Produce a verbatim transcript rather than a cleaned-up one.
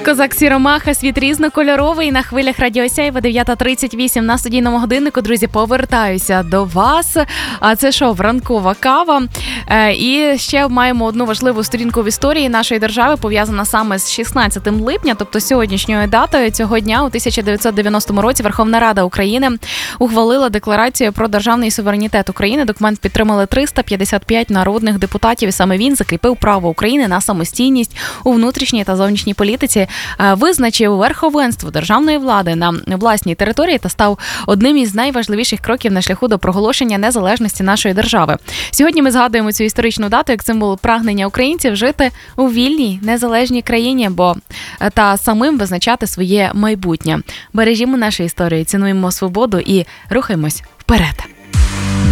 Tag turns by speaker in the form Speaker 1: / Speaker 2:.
Speaker 1: Козак Сіромаха, світ різнокольоровий на хвилях Радіо Сяйва, дев'ята тридцять вісім на студійному годиннику. Друзі, повертаюся до вас. А це шоу «Ранкова кава». І ще маємо одну важливу сторінку в історії нашої держави, пов'язана саме з шістнадцятим липня, тобто сьогоднішньою датою. Цього дня у тисяча дев'ятсот дев'яностому році Верховна Рада України ухвалила декларацію про державний суверенітет України. Документ підтримали триста п'ятдесят п'ять народних депутатів, і саме він закріпив право України на самостійність у внутрішній та зовнішній політиці, визначив верховенство державної влади на власній території та став одним із найважливіших кроків на шляху до проголошення незалежності нашої держави. Сьогодні ми згадуємо цю історичну дату як символ прагнення українців жити у вільній, незалежній країні, бо та самим визначати своє майбутнє. Бережімо нашу історію, цінуємо свободу і рухаємось вперед.